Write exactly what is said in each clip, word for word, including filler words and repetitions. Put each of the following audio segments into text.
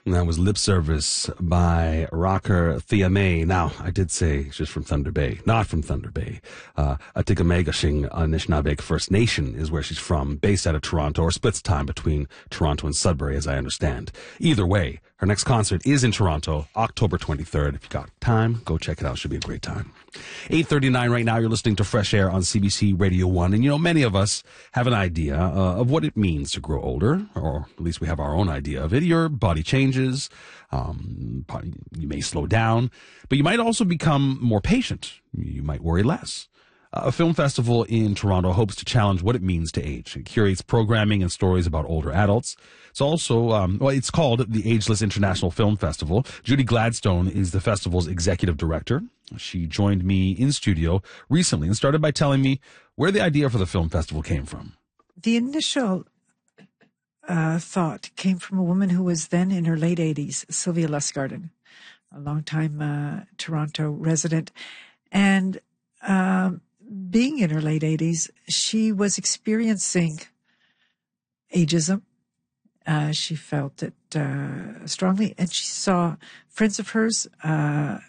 And that was Lip Service by rocker Thea May. Now, I did say she's from Thunder Bay, not from Thunder Bay. Uh, Atikamekashing Anishinaabe First Nation is where she's from, based out of Toronto, or splits time between Toronto and Sudbury, as I understand. Either way, her next concert is in Toronto, October twenty-third. If you got time, go check it out. Should be a great time. eight thirty-nine right now, you're listening to Fresh Air on C B C Radio one. And, you know, many of us have an idea uh, of what it means to grow older, or at least we have our own idea of it. Your body changes. Um, you may slow down, but you might also become more patient. You might worry less. A film festival in Toronto hopes to challenge what it means to age. It curates programming and stories about older adults. It's also, um, well, it's called the Ageless International Film Festival. Judy Gladstone is the festival's executive director. She joined me in studio recently and started by telling me where the idea for the film festival came from. The initial uh, thought came from a woman who was then in her late eighties, Sylvia Lustgarten, a longtime uh, Toronto resident. And um, being in her late eighties, she was experiencing ageism. Uh, she felt it uh, strongly, and she saw friends of hers, uh,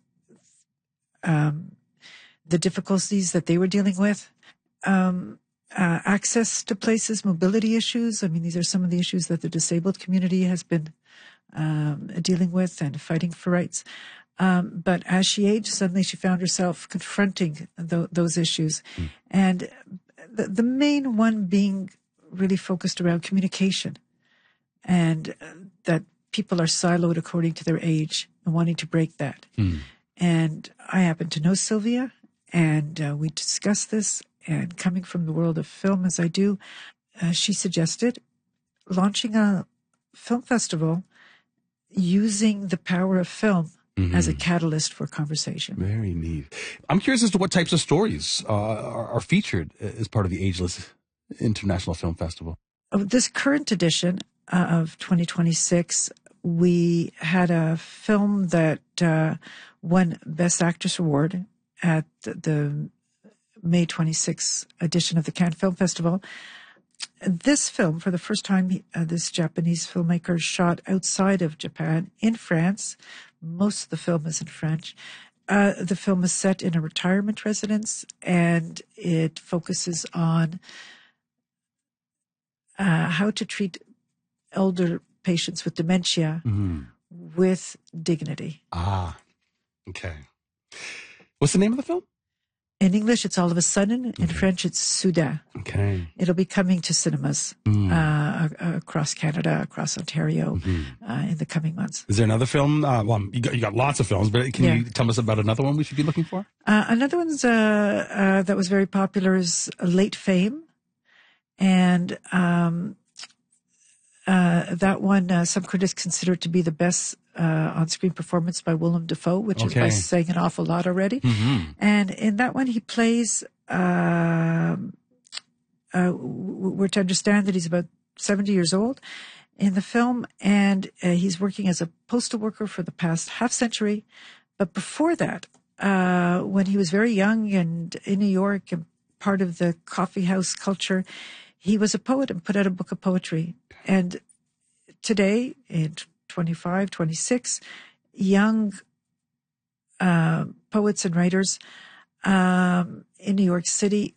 um, the difficulties that they were dealing with, um, uh, access to places, mobility issues. I mean, these are some of the issues that the disabled community has been um, dealing with and fighting for rights. Um, but as she aged, suddenly she found herself confronting th- those issues. Mm. And the, the main one being really focused around communication, and uh, that people are siloed according to their age and wanting to break that. Mm. And I happen to know Sylvia, and uh, we discussed this, and coming from the world of film as I do, uh, she suggested launching a film festival using the power of film Mm-hmm. as a catalyst for conversation. Very neat. I'm curious as to what types of stories uh, are, are featured as part of the Ageless International Film Festival. This current edition uh, of twenty twenty-six, we had a film that uh, won Best Actress Award at the May twenty-sixth edition of the Cannes Film Festival. This film, for the first time, uh, this Japanese filmmaker shot outside of Japan, in France. Most of the film is in French. Uh, the film is set in a retirement residence, and it focuses on uh, how to treat elder patients with dementia mm-hmm. with dignity. Ah, okay. What's the name of the film? In English, it's All of a Sudden. In okay. French, it's Soudain. Okay. It'll be coming to cinemas mm. uh, across Canada, across Ontario, mm-hmm. uh, in the coming months. Is there another film? Uh, well, you got, you got lots of films, but can yeah. you tell us about another one we should be looking for? Uh, another one's uh, uh, that was very popular is Late Fame. And um, uh, that one, uh, some critics consider it to be the best Uh, on-screen performance by Willem Dafoe, which okay. is by saying an awful lot already. Mm-hmm. And in that one, he plays, uh, uh, we're to understand that he's about seventy years old in the film, and uh, he's working as a postal worker for the past half century. But before that, uh, when he was very young and in New York and part of the coffee house culture, he was a poet and put out a book of poetry. And today, in twenty-five, twenty-six, young uh, poets and writers um, in New York City